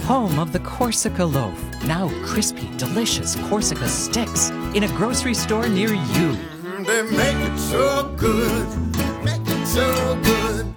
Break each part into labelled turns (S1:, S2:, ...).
S1: home of the Corsica loaf. Now crispy, delicious Corsica sticks in a grocery store near you.
S2: They make it so good. Make it so good.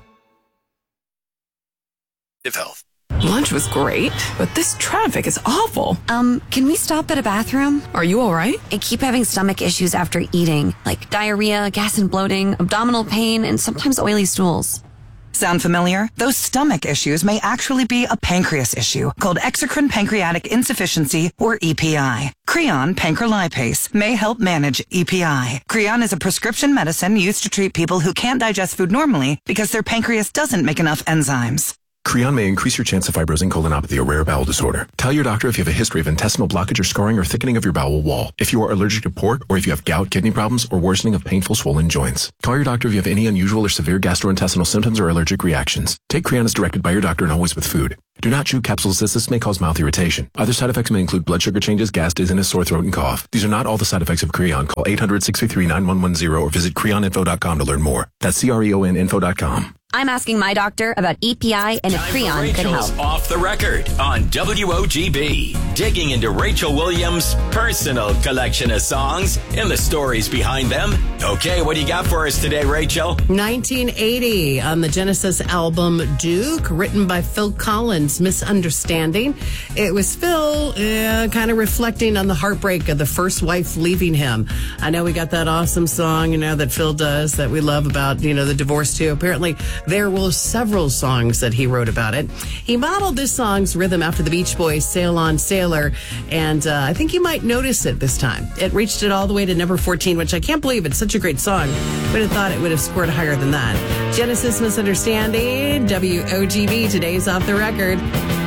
S3: Health.
S4: Lunch was great, but this traffic is awful.
S5: Can we stop at a bathroom?
S4: Are you all right?
S5: I keep having stomach issues after eating, like diarrhea, gas and bloating, abdominal pain, and sometimes oily stools.
S6: Sound familiar? Those stomach issues may actually be a pancreas issue called exocrine pancreatic insufficiency, or EPI. Creon pancrelipase may help manage EPI. Creon is a prescription medicine used to treat people who can't digest food normally because their pancreas doesn't make enough enzymes.
S3: Creon may increase your chance of fibrosing colonopathy, a rare bowel disorder. Tell your doctor if you have a history of intestinal blockage or scarring or thickening of your bowel wall, if you are allergic to pork, or if you have gout, kidney problems, or worsening of painful swollen joints. Call your doctor if you have any unusual or severe gastrointestinal symptoms or allergic reactions. Take Creon as directed by your doctor and always with food. Do not chew capsules as this may cause mouth irritation. Other side effects may include blood sugar changes, gas, dizziness, sore throat, and cough. These are not all the side effects of Creon. Call 800-633-9110 or visit creoninfo.com to learn more. That's CREONinfo.com.
S5: I'm asking my doctor about EPI and if Creon could help.
S7: Off the Record on WOGB. Digging into Rachel Williams' personal collection of songs and the stories behind them. Okay, what do you got for us today, Rachel?
S8: 1980 on the Genesis album Duke, written by Phil Collins, Misunderstanding. It was Phil kind of reflecting on the heartbreak of the first wife leaving him. I know we got that awesome song, that Phil does that we love about, the divorce too. Apparently, there were several songs that he wrote about it. He modeled this song's rhythm after the Beach Boys' Sail On Sailor, and I think you might notice it this time. It reached it all the way to number 14, which I can't believe. It's such a great song. Would have thought it would have scored higher than that. Genesis, Misunderstanding, WOGB, today's Off the Record.